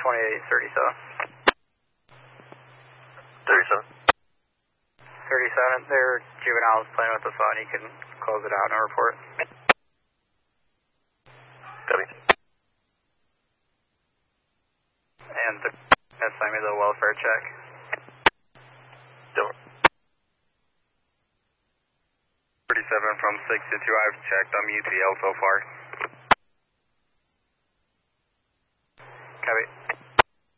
2837. 37. 37, their juveniles playing with the phone. You can close it out and report. Copy. And assign me the welfare check. Don't. 37 from 62, I've checked on UTL so far. Copy.